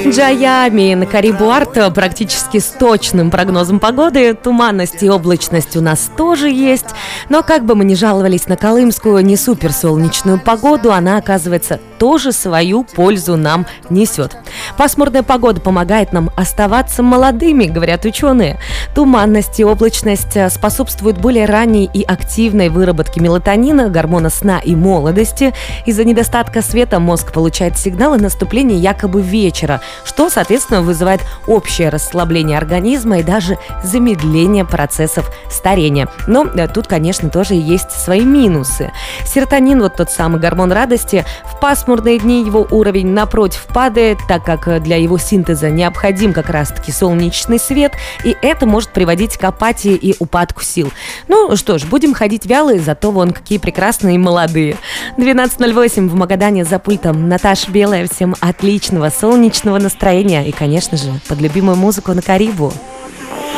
Джаями на Карибу Арт практически с точным прогнозом погоды. Туманность и облачность у нас тоже есть. Но как бы мы ни жаловались на колымскую не суперсолнечную погоду, она, оказывается, тоже свою пользу нам несет. Пасмурная погода помогает нам оставаться молодыми, говорят ученые. Туманность и облачность способствуют более ранней и активной выработке мелатонина, гормона сна и молодости. Из-за недостатка света мозг получает сигналы наступления якобы вечера, что, соответственно, вызывает общее расслабление организма и даже замедление процессов старения. Но тут, конечно, тоже есть свои минусы. Серотонин, вот тот самый гормон радости, в пасмурные дни его уровень, напротив, падает, так как для его синтеза необходим как раз-таки солнечный свет, и это может приводить к апатии и упадку сил. Ну что ж, будем ходить вялые, зато вон какие прекрасные и молодые. 12:08 в Магадане, за пультом Наташа Белая. Всем отличного солнечного настроения и, конечно же, под любимую музыку на Карибу.